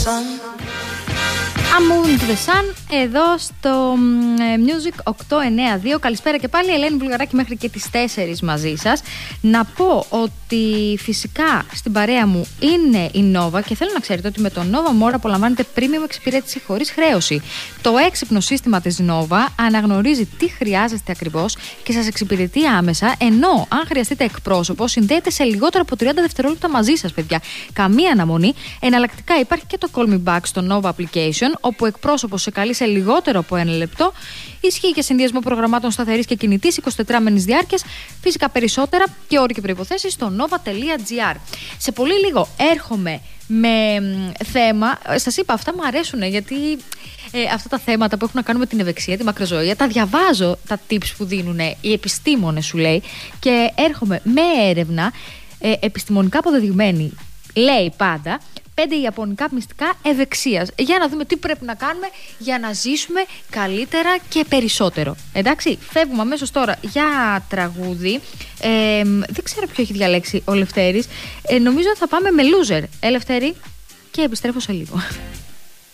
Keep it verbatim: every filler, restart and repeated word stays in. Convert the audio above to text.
Amoon to the Sun, εδώ στο Music οκτακόσια ενενήντα δύο. Καλησπέρα και πάλι, Ελένη Βουλγαράκη μέχρι και τις τέσσερις μαζί σας. Να πω ότι φυσικά στην παρέα μου είναι η Nova και θέλω να ξέρετε ότι με το Nova More απολαμβάνετε premium εξυπηρέτηση χωρίς χρέωση. Το έξυπνο σύστημα της Nova αναγνωρίζει τι χρειάζεστε ακριβώς και σας εξυπηρετεί άμεσα, ενώ αν χρειαστείτε εκπρόσωπο συνδέεται σε λιγότερο από τριάντα δευτερόλεπτα μαζί σας, παιδιά. Καμία αναμονή. Εναλλακτικά υπάρχει και το Call Me Back στο Nova Application, όπου ο εκπρόσωπος σε καλεί σε λιγότερο από ένα λεπτό. Ισχύει και συνδυασμό προγραμμάτων σταθερής και κινητής εικοσιτετράωρης διάρκειας. Φυσικά περισσότερα και όροι και προϋποθέσεις στο nova.gr. Σε πολύ λίγο έρχομαι με θέμα. Σας είπα, αυτά μου αρέσουν γιατί ε, αυτά τα θέματα που έχουν να κάνουν με την ευεξία, τη μακροζωία, τα διαβάζω τα tips που δίνουν οι επιστήμονες, σου λέει, και έρχομαι με έρευνα ε, επιστημονικά αποδεδειγμένη. Λέει πάντα πέντε ιαπωνικά μυστικά ευεξίας. Για να δούμε τι πρέπει να κάνουμε για να ζήσουμε καλύτερα και περισσότερο. Εντάξει, φεύγουμε αμέσως τώρα για τραγούδι. Ε, δεν ξέρω ποιο έχει διαλέξει ο Λευτέρης. Ε, νομίζω θα πάμε με Loser. Ε, Λευτέρη, και επιστρέφω σε λίγο.